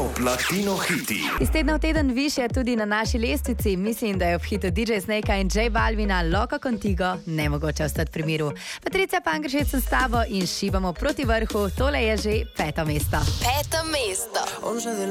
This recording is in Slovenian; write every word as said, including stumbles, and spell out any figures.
Top Latino hiti. Iz tedna v teden više tudi na naši lestvici. Mislim, da je ob hitu D J Snakea in J Balvina Loco Contigo nemogoče ostati pri miru. Patricija Pankršič s tabo in šibamo proti vrhu. Tole je že peto mesto. Peto mesto.